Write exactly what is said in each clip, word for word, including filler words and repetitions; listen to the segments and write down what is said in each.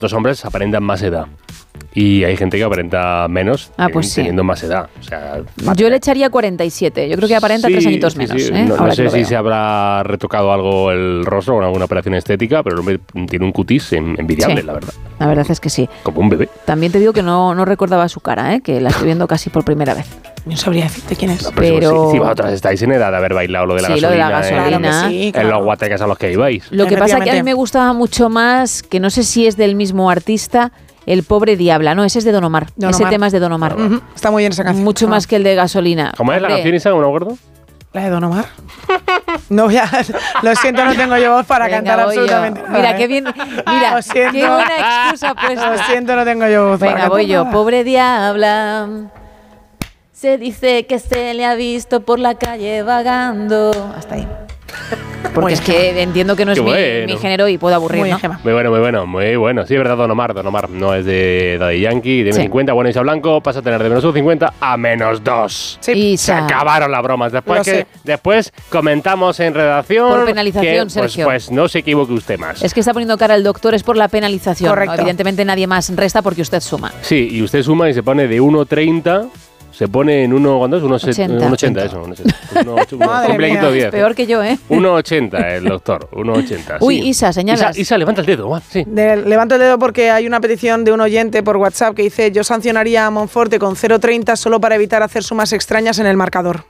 los hombres aparentan más edad. Y hay gente que aparenta menos ah, pues teniendo sí. más edad. O sea, yo le echaría cuarenta y siete. Yo creo que aparenta sí, tres añitos sí, menos. Sí. ¿eh? No, no sé si veo. se habrá retocado algo el rostro con alguna operación estética, pero el hombre tiene un cutis envidiable, sí, la verdad. La verdad es que sí. Como un bebé. También te digo que no, no recordaba su cara, ¿eh? Que la estoy viendo casi por primera vez. No sabría decirte quién es. No, pero, pero... Si, si vosotras estáis en edad de haber bailado lo de la sí, gasolina, lo de la gasolina. en, Sí, claro. en los guatecas a los que ibais. Lo que pasa es que a mí me gustaba mucho más, que no sé si es del mismo artista, El pobre diabla. No, ese es de Don Omar. Don ese Omar. tema es de Don Omar. Uh-huh. Está muy bien esa canción. Mucho ah. más que el de Gasolina. ¿Cómo es la canción esa? ¿No me acuerdo? ¿La de Don Omar? No voy a... Lo siento, no tengo yo voz para Venga, cantar absolutamente nada. Mira, ¿eh? qué bien... Mira, Lo siento. qué buena excusa pues. Lo siento, no tengo yo voz Venga, para voy cantar yo. nada. Pobre diabla. Se dice que se le ha visto por la calle vagando. Hasta ahí. Porque Muy es que entiendo que no es Qué mi, bueno. mi género y puedo aburrir, Muy ¿no? Gema. Muy bueno, muy bueno, muy bueno. Sí, es verdad, Don Omar. Don Omar no es de Daddy Yankee, tiene Sí. cincuenta, bueno, Isa Blanco, pasa a tener de menos un cincuenta a menos dos. Sí. Y Se sa- acabaron las bromas. Después Lo que sé. después comentamos en redacción. Por penalización, que, pues, Sergio. Pues no se equivoque usted más. Es que está poniendo cara el doctor, es por la penalización. Correcto. ¿no? Evidentemente nadie más resta porque usted suma. Sí, y usted suma y se pone de uno treinta, se pone en uno, ¿cuánto es? uno ochenta, eso. uno ochenta. Uno, uno, Madre un plequito mía. diez. Peor que yo, ¿eh? uno ochenta el doctor, uno ochenta. Uy, sí. Isa, señalas. Isa, Isa, levanta el dedo, va, sí. De- levanto el dedo porque hay una petición de un oyente por WhatsApp que dice: yo sancionaría a Monforte con cero treinta solo para evitar hacer sumas extrañas en el marcador.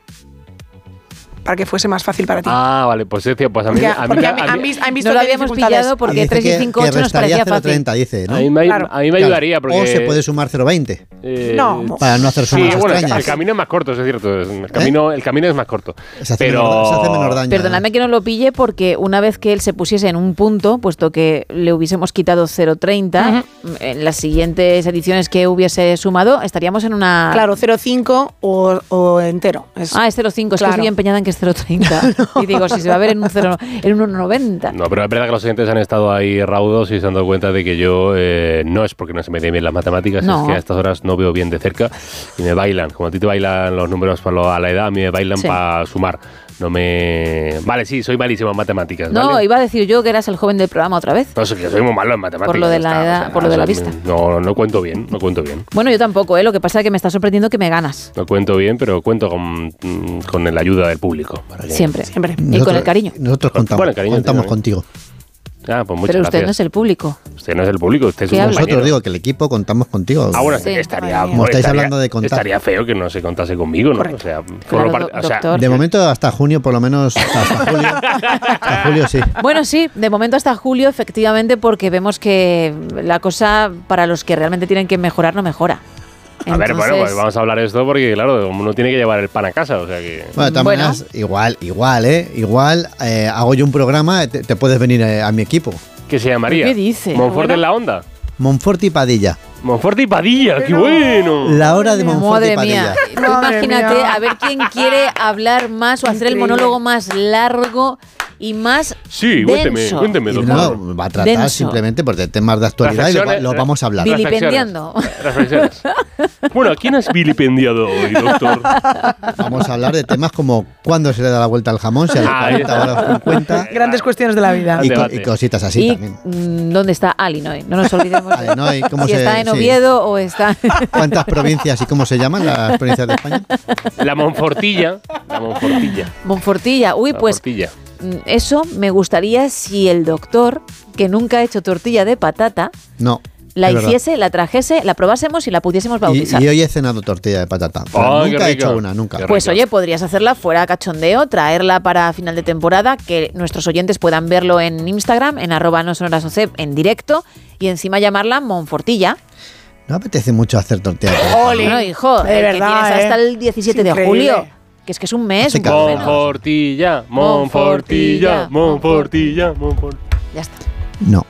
Para que fuese más fácil para ti. Ah, vale, pues es cierto, pues a mí, Porque, a mí, porque a han, mí- han visto, han visto No lo que hay habíamos dificultades. pillado porque Dice tres y que- cinco que ocho nos restaría parecía fácil. cero treinta, dice, ¿no? a mí me, Claro. a mí me Claro. ayudaría porque... O se puede sumar cero veinte. eh, No, para no hacer Sí, sumas bueno, extrañas. el camino es más corto, eso es cierto. El camino, el camino es más corto. Se hace, pero... menor, se hace menor daño. Perdonadme que no lo pille porque una vez que él se pusiese en un punto, puesto que le hubiésemos quitado cero treinta, en las siguientes ediciones que hubiese sumado, estaríamos en una... Claro, cero cinco o, o entero. Es- Ah, es cero cinco, es Claro. que estoy empeñada en que es cero treinta. Y digo, si se va a ver en un, cero, en un uno noventa. No, pero es verdad que los oyentes han estado ahí raudos y se han dado cuenta de que yo eh, no es porque no se me den bien las matemáticas, No. es que a estas horas no veo bien de cerca y me bailan. Como a ti te bailan los números para lo- a la edad, a mí me bailan Sí. para sumar. No me... Vale, sí, soy malísimo en matemáticas, No, ¿vale? iba a decir yo que eras el joven del programa otra vez. No, sé que soy muy malo en matemáticas. Por lo de la está, edad- por lo de la o sea, vista. No, no cuento bien, no cuento bien. Bueno, yo tampoco, ¿eh? Lo que pasa es que me está sorprendiendo que me ganas. No cuento bien, pero cuento con, mm, con la ayuda del público. para que- Siempre. Siempre. Y con el cariño. Nosotros contamos, Bueno, cariño, contamos tío, contigo. Ah, pues muchas Pero usted gracias. no es el público. Usted no es el público, usted es ¿Qué un habla? compañero. Nosotros digo que el equipo contamos contigo. Ah, bueno, Sí. estaría, Como bueno, estáis estaría- hablando de contar. estaría feo que no se contase conmigo, ¿no? Correcto. O sea, por Claro, lo par- do- o sea, doctor. De momento hasta junio, por lo menos hasta julio. Hasta julio sí. Bueno, sí, de momento hasta julio, efectivamente, porque vemos que la cosa para los que realmente tienen que mejorar no mejora. a ver, bueno, Entonces, pues vamos a hablar de esto porque, claro, uno tiene que llevar el pan a casa, o sea que... Bueno, de todas Bueno. maneras, igual, igual, ¿eh? Igual eh, hago yo un programa, te, te puedes venir eh, a mi equipo. ¿Qué se llamaría? ¿Qué dice? ¿Monforte Bueno. en la onda? Monforte y Padilla. Monforte y Padilla, qué bueno. La hora de Monforte Madre y Padilla. mía, Tú Madre imagínate mía. a ver quién quiere hablar más o hacer el Increíble. monólogo más largo y más Sí, cuénteme, denso. cuénteme, Y doctor. no, va a tratar Denso. simplemente por temas de actualidad y lo, va- Reflexiones, lo vamos a hablar. Vili- reflexiones, Vilipendiando. reflexiones. Bueno, ¿a quién has vilipendiado hoy, doctor? Vamos a hablar de temas como cuándo se le da la vuelta al jamón, si a las Ah, cuarenta ya. o a las cincuenta, Grandes cuestiones de la vida. y, co- debate. y cositas así y también. mm, ¿dónde está Alinoy? No nos olvidemos. de- Alinoy, ¿cómo si se- está en sí. Oviedo o está... ¿Cuántas provincias y cómo se llaman las provincias de España? La Monfortilla. La Monfortilla. Monfortilla. Uy, La pues Portilla. mm, eso me gustaría si el doctor, que nunca ha hecho tortilla de patata, No. la es verdad. hiciese, la trajese, la probásemos y la pudiésemos bautizar. Y, y hoy he cenado tortilla de patata. pero Ay, qué nunca he rica. hecho una, nunca. Qué Pues rica. oye, podrías hacerla fuera cachondeo, traerla para final de temporada, que nuestros oyentes puedan verlo en Instagram, en arroba no sonoras O C en directo, y encima llamarla Monfortilla. No apetece mucho hacer tortilla de patata. Oli. Bueno, hijo, De eh, verdad, que tienes ¿eh? hasta el diecisiete Es de increíble. julio, que es que es un mes. Hace un calor. poco menos. Monfortilla, Monfortilla, Monfortilla, Monfortilla. Ya está. No.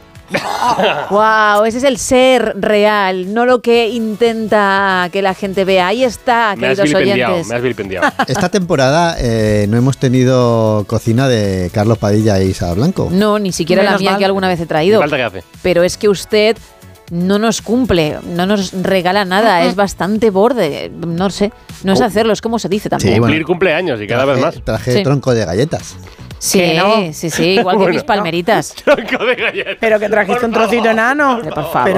Wow, ese es el ser real, no lo que intenta que la gente vea. Ahí está, Me has queridos vilipendiado, oyentes. me has vilipendiado. Esta temporada eh, no hemos tenido cocina de Carlos Padilla e Isa Blanco. No, ni siquiera la Menos mía mal. que alguna vez he ¿Qué traído. falta que hace? Pero es que usted no nos cumple, no nos regala nada, es bastante borde, no sé, no es Oh. hacerlo, es como se dice tampoco. Sí, bueno. Cumplir cumpleaños y cada vez Traje- más. Traje Sí. tronco de galletas. Sí, Que no. sí, sí, igual que Bueno, mis palmeritas. Tronco de galletas. Pero que trajiste un trocito enano. Hombre, por favor. Pero